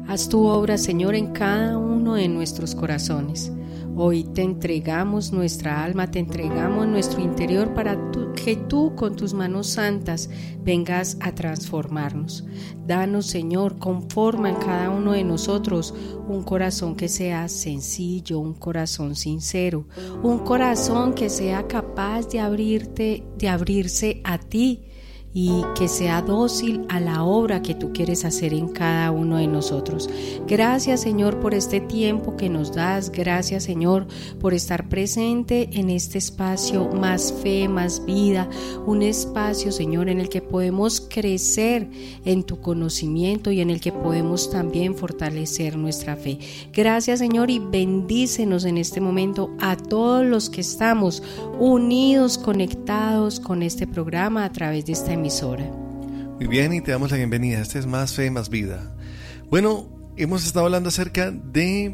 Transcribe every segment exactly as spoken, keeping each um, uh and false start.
Haz tu obra, Señor, en cada uno de nuestros corazones. Hoy te entregamos nuestra alma, te entregamos nuestro interior para tu, que tú con tus manos santas vengas a transformarnos. Danos, Señor, conforma en cada uno de nosotros un corazón que sea sencillo, un corazón sincero, un corazón que sea capaz de abrirte, de abrirse a ti, y que sea dócil a la obra que tú quieres hacer en cada uno de nosotros. Gracias, Señor, por este tiempo que nos das. Gracias, Señor, por estar presente en este espacio Más Fe, Más Vida, un espacio, Señor, en el que podemos crecer en tu conocimiento y en el que podemos también fortalecer nuestra fe. Gracias, Señor, y bendícenos en este momento a todos los que estamos unidos, conectados con este programa a través de esta emisora. Muy bien, y te damos la bienvenida. Este es Más Fe, Más Vida. Bueno, hemos estado hablando acerca de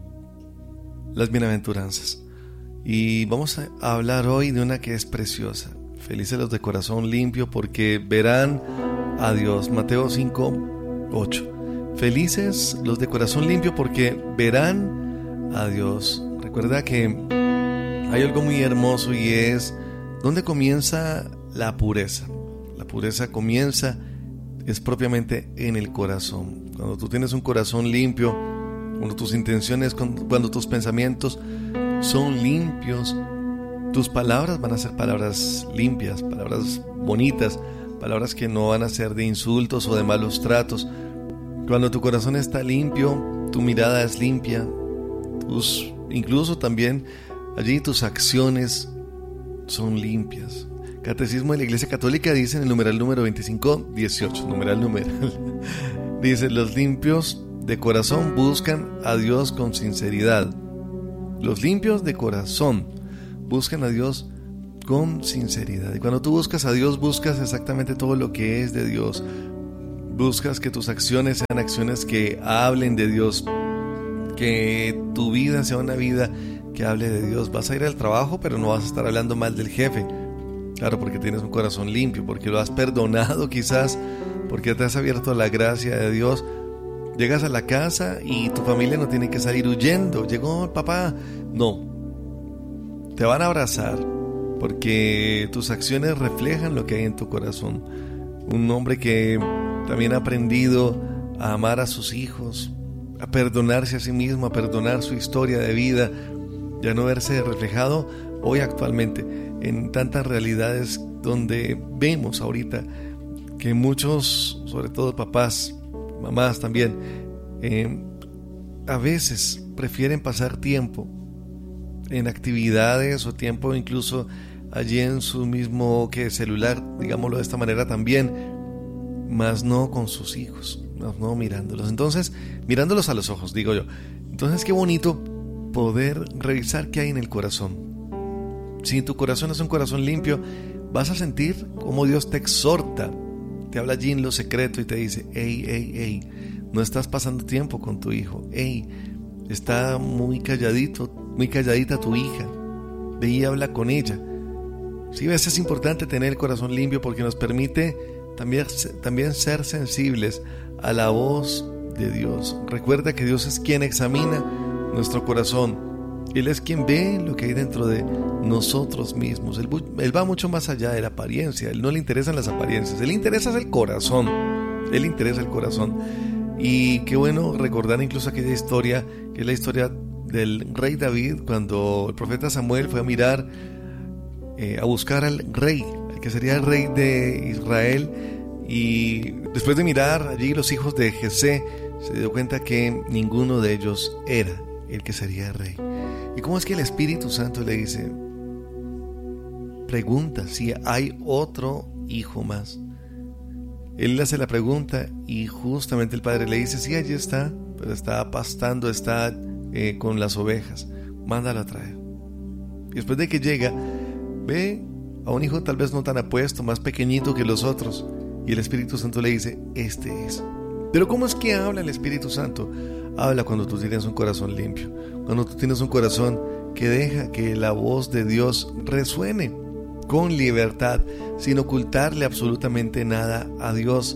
las bienaventuranzas y vamos a hablar hoy de una que es preciosa. Felices los de corazón limpio porque verán a Dios. Mateo cinco, ocho. Felices los de corazón limpio porque verán a Dios. Recuerda que hay algo muy hermoso y es ¿dónde comienza la pureza? La pureza comienza es propiamente en el corazón. Cuando tú tienes un corazón limpio, cuando tus intenciones, cuando tus pensamientos son limpios, tus palabras van a ser palabras limpias, palabras bonitas, palabras que no van a ser de insultos o de malos tratos. Cuando tu corazón está limpio, tu mirada es limpia, tus, incluso también allí tus acciones son limpias. Catecismo de la Iglesia Católica dice en el numeral número veinticinco dieciocho, numeral numeral, dice: los limpios de corazón buscan a Dios con sinceridad. Los limpios de corazón buscan a Dios con sinceridad. Y cuando tú buscas a Dios, buscas exactamente todo lo que es de Dios. Buscas que tus acciones sean acciones que hablen de Dios, que tu vida sea una vida que hable de Dios. Vas a ir al trabajo, pero no vas a estar hablando mal del jefe. Claro, porque tienes un corazón limpio, porque lo has perdonado quizás, porque te has abierto a la gracia de Dios. Llegas a la casa y tu familia no tiene que salir huyendo. Llegó el papá. No. Te van a abrazar porque tus acciones reflejan lo que hay en tu corazón. Un hombre que también ha aprendido a amar a sus hijos, a perdonarse a sí mismo, a perdonar su historia de vida y a no verse reflejado hoy actualmente en tantas realidades donde vemos ahorita que muchos, sobre todo papás, mamás también, eh, a veces prefieren pasar tiempo en actividades o tiempo incluso allí en su mismo que celular, digámoslo de esta manera también, más no con sus hijos, más no mirándolos. Entonces, mirándolos a los ojos, digo yo. Entonces, qué bonito poder revisar qué hay en el corazón. Si tu corazón es un corazón limpio, vas a sentir cómo Dios te exhorta, te habla allí en lo secreto y te dice: hey, hey, hey, no estás pasando tiempo con tu hijo. Hey, está muy calladito, muy calladita tu hija. Ve y habla con ella. Sí, a veces es importante tener el corazón limpio porque nos permite también, también ser sensibles a la voz de Dios. Recuerda que Dios es quien examina nuestro corazón. Él es quien ve lo que hay dentro de nosotros mismos. Él, él va mucho más allá de la apariencia. Él no le interesan las apariencias. Él le interesa el corazón. Él le interesa el corazón. Y qué bueno recordar incluso aquella historia, que es la historia del rey David, cuando el profeta Samuel fue a mirar, eh, a buscar al rey, el que sería el rey de Israel. Y después de mirar allí los hijos de Jesé, se dio cuenta que ninguno de ellos era el que sería el rey. ¿Y cómo es que el Espíritu Santo le dice? Pregunta si hay otro hijo más. Él le hace la pregunta y justamente el padre le dice: sí, allí está, pero está pastando, está eh, con las ovejas. Mándalo a traer. Y después de que llega, ve a un hijo tal vez no tan apuesto, más pequeñito que los otros. Y el Espíritu Santo le dice: este es. Pero ¿cómo es que habla el Espíritu Santo? Habla cuando tú tienes un corazón limpio, cuando tú tienes un corazón que deja que la voz de Dios resuene con libertad, sin ocultarle absolutamente nada a Dios.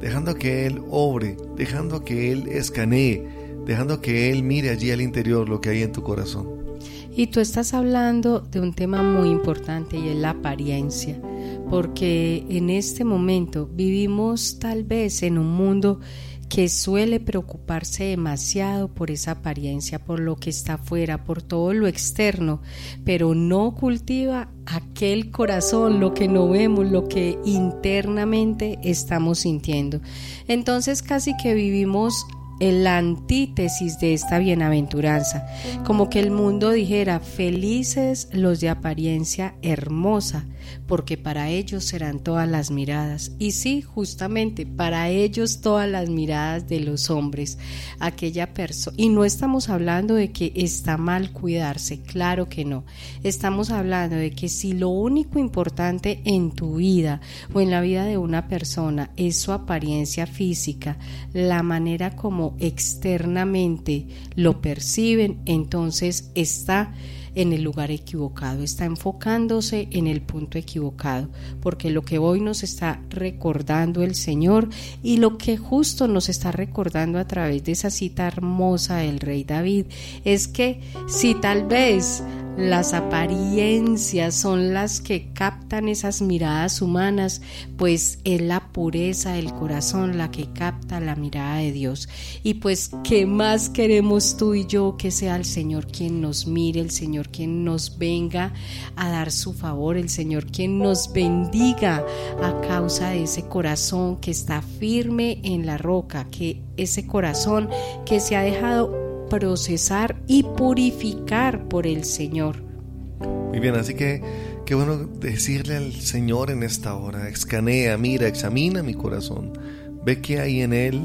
dejando que Él obre, dejando que Él escanee, dejando que Él mire allí al interior lo que hay en tu corazón. Y tú estás hablando de un tema muy importante y es la apariencia, porque en este momento vivimos tal vez en un mundo que suele preocuparse demasiado por esa apariencia, por lo que está afuera, por todo lo externo, pero no cultiva aquel corazón, lo que no vemos, lo que internamente estamos sintiendo. Entonces casi que vivimos la antítesis de esta bienaventuranza, como que el mundo dijera: felices los de apariencia hermosa, porque para ellos serán todas las miradas. Y sí, justamente para ellos todas las miradas de los hombres, aquella persona. Y no estamos hablando de que está mal cuidarse, claro que no. Estamos hablando de que si lo único importante en tu vida o en la vida de una persona es su apariencia física, la manera como externamente lo perciben, entonces está en el lugar equivocado, está enfocándose en el punto equivocado, porque lo que hoy nos está recordando el Señor y lo que justo nos está recordando a través de esa cita hermosa del rey David es que si tal vez las apariencias son las que captan esas miradas humanas, pues es la pureza del corazón la que capta la mirada de Dios. Y pues, ¿qué más queremos tú y yo? Que sea el Señor quien nos mire, el Señor quien nos venga a dar su favor, el Señor quien nos bendiga a causa de ese corazón que está firme en la roca, que ese corazón que se ha dejado procesar y purificar por el Señor. Muy bien, así que qué bueno decirle al Señor en esta hora: escanea, mira, examina mi corazón, ve qué hay en él,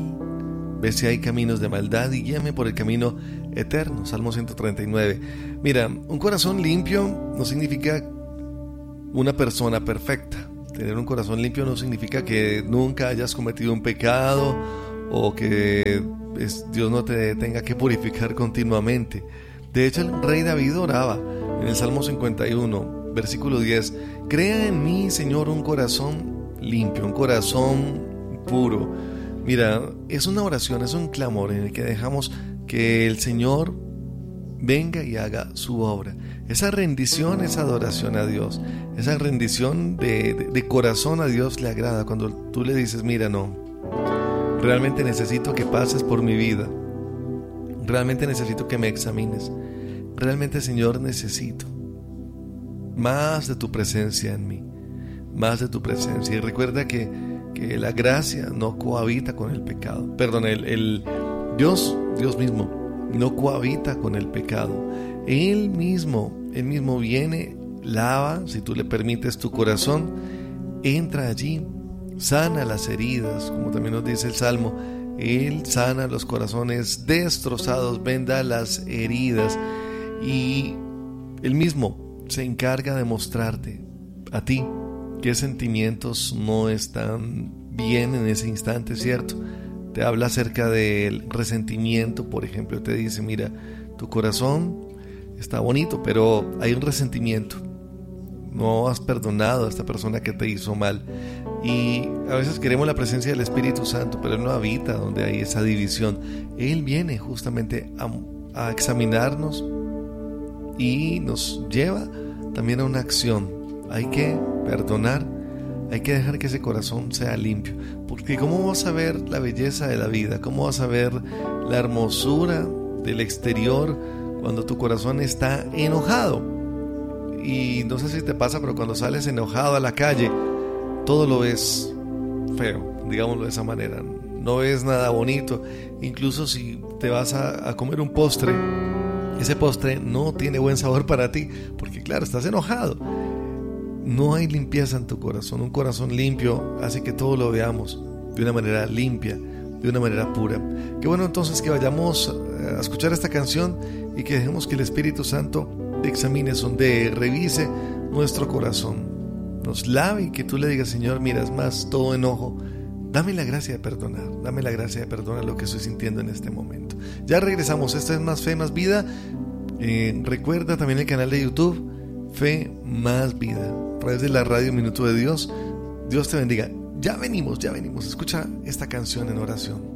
ve si hay caminos de maldad y guíame por el camino eterno. Salmo ciento treinta y nueve. Mira, un corazón limpio no significa una persona perfecta. Tener un corazón limpio no significa que nunca hayas cometido un pecado o que es, Dios no te tenga que purificar continuamente. De hecho, el rey David oraba en el Salmo cincuenta y uno, versículo diez: crea en mí, Señor, un corazón limpio, un corazón puro. Mira, es una oración, es un clamor en el que dejamos que el Señor venga y haga su obra. Esa rendición, esa adoración a Dios, esa rendición de, de, de corazón a Dios le agrada cuando tú le dices: mira, no, realmente necesito que pases por mi vida, realmente necesito que me examines, realmente, Señor, necesito más de tu presencia en mí, más de tu presencia. Y recuerda que, que la gracia no cohabita con el pecado, perdón, el, el Dios, Dios mismo no cohabita con el pecado. Él mismo, Él mismo viene, lava, si tú le permites, tu corazón, entra allí, sana las heridas, como también nos dice el Salmo. Él sana los corazones destrozados, venda las heridas, y Él mismo se encarga de mostrarte a ti qué sentimientos no están bien en ese instante, ¿cierto? Te habla acerca del resentimiento, por ejemplo, te dice: mira, tu corazón está bonito, pero hay un resentimiento, no has perdonado a esta persona que te hizo mal. Y a veces queremos la presencia del Espíritu Santo, pero Él no habita donde hay esa división. Él viene justamente a, a examinarnos y nos lleva también a una acción. Hay que perdonar, hay que dejar que ese corazón sea limpio, porque ¿cómo vas a ver la belleza de la vida? ¿Cómo vas a ver la hermosura del exterior cuando tu corazón está enojado? Y no sé si te pasa, pero cuando sales enojado a la calle, todo lo ves feo, digámoslo de esa manera. No ves nada bonito. Incluso si te vas a, a comer un postre, ese postre no tiene buen sabor para ti, porque claro, estás enojado. No hay limpieza en tu corazón. Un corazón limpio hace que todo lo veamos de una manera limpia, de una manera pura. Qué bueno entonces que vayamos a escuchar esta canción y que dejemos que el Espíritu Santo examine, sondee, revise nuestro corazón, nos lave, y que tú le digas: Señor, mira, es más, todo enojo, dame la gracia de perdonar, dame la gracia de perdonar lo que estoy sintiendo en este momento. Ya regresamos. Esto es Más Fe, Más Vida. Eh, recuerda también el canal de YouTube Fe Más Vida, a través de la radio Minuto de Dios. Dios te bendiga. Ya venimos, ya venimos. Escucha esta canción en oración.